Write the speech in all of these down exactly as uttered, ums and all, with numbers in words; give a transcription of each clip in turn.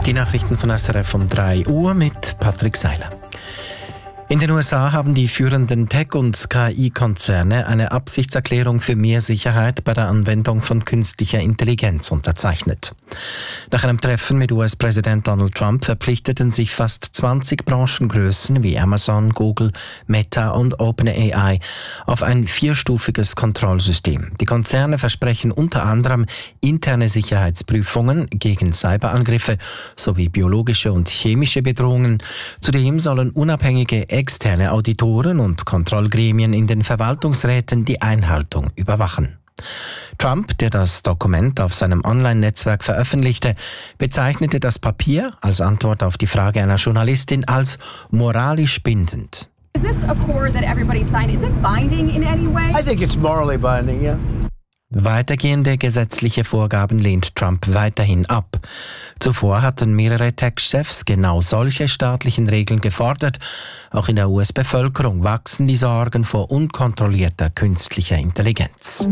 Die Nachrichten von S R F um drei Uhr mit Patrick Seiler. In den U S A haben die führenden Tech- und K I-Konzerne eine Absichtserklärung für mehr Sicherheit bei der Anwendung von künstlicher Intelligenz unterzeichnet. Nach einem Treffen mit U S-Präsident Donald Trump verpflichteten sich fast zwanzig Branchengrößen wie Amazon, Google, Meta und OpenAI auf ein vierstufiges Kontrollsystem. Die Konzerne versprechen unter anderem interne Sicherheitsprüfungen gegen Cyberangriffe sowie biologische und chemische Bedrohungen. Zudem sollen unabhängige externe Auditoren und Kontrollgremien in den Verwaltungsräten die Einhaltung überwachen. Trump, der das Dokument auf seinem Online-Netzwerk veröffentlichte, bezeichnete das Papier als Antwort auf die Frage einer Journalistin als moralisch bindend. Is this accord that everybody signed? Is it binding in any way? I think it's morally binding, yeah. Weitergehende gesetzliche Vorgaben lehnt Trump weiterhin ab. Zuvor hatten mehrere Tech-Chefs genau solche staatlichen Regeln gefordert. Auch in der U S-Bevölkerung wachsen die Sorgen vor unkontrollierter künstlicher Intelligenz.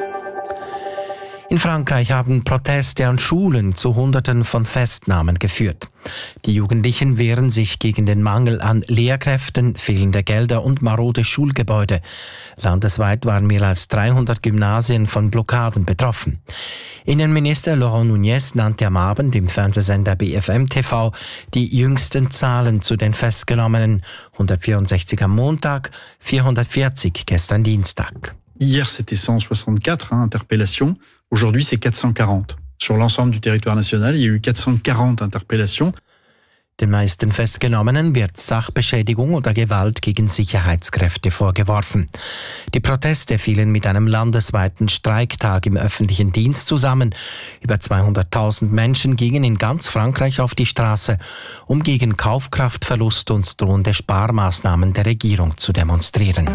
In Frankreich haben Proteste an Schulen zu Hunderten von Festnahmen geführt. Die Jugendlichen wehren sich gegen den Mangel an Lehrkräften, fehlende Gelder und marode Schulgebäude. Landesweit waren mehr als dreihundert Gymnasien von Blockaden betroffen. Innenminister Laurent Nunez nannte am Abend im Fernsehsender B F M T V die jüngsten Zahlen zu den Festgenommenen. hundertvierundsechzig am Montag, vierhundertvierzig gestern Dienstag. Hier, c'était cent soixante-quatre hein, interpellations. Aujourd'hui, c'est quatre cent quarante. Sur l'ensemble du territoire national, il y a eu quatre cent quarante interpellations. Den meisten Festgenommenen wird Sachbeschädigung oder Gewalt gegen Sicherheitskräfte vorgeworfen. Die Proteste fielen mit einem landesweiten Streiktag im öffentlichen Dienst zusammen. Über zweihunderttausend Menschen gingen in ganz Frankreich auf die Straße, um gegen Kaufkraftverlust und drohende Sparmaßnahmen der Regierung zu demonstrieren.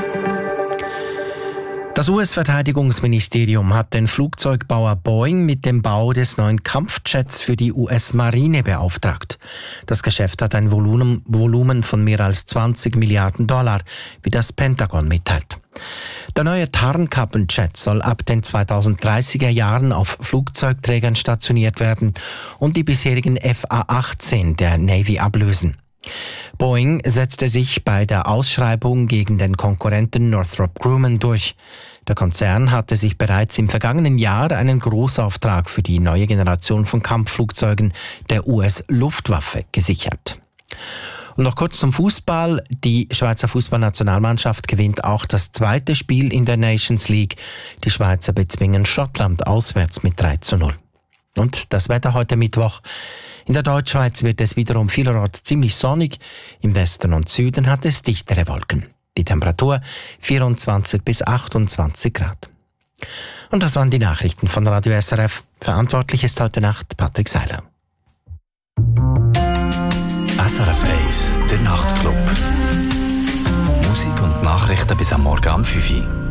Das U S-Verteidigungsministerium hat den Flugzeugbauer Boeing mit dem Bau des neuen Kampfjets für die U S-Marine beauftragt. Das Geschäft hat ein Volumen, Volumen von mehr als zwanzig Milliarden Dollar, wie das Pentagon mitteilt. Der neue Tarnkappenjet soll ab den zweitausenddreißiger Jahren auf Flugzeugträgern stationiert werden und die bisherigen F A achtzehn der Navy ablösen. Boeing setzte sich bei der Ausschreibung gegen den Konkurrenten Northrop Grumman durch. Der Konzern hatte sich bereits im vergangenen Jahr einen Großauftrag für die neue Generation von Kampfflugzeugen der U S-Luftwaffe gesichert. Und noch kurz zum Fußball. Die Schweizer Fußballnationalmannschaft gewinnt auch das zweite Spiel in der Nations League. Die Schweizer bezwingen Schottland auswärts mit drei zu null. Und das Wetter heute Mittwoch. In der Deutschschweiz wird es wiederum vielerorts ziemlich sonnig. Im Westen und Süden hat es dichtere Wolken. Die Temperatur vierundzwanzig bis achtundzwanzig Grad. Und das waren die Nachrichten von Radio S R F. Verantwortlich ist heute Nacht Patrick Seiler. S R F eins, der Nachtclub. Musik und Nachrichten bis am Morgen um fünf Uhr.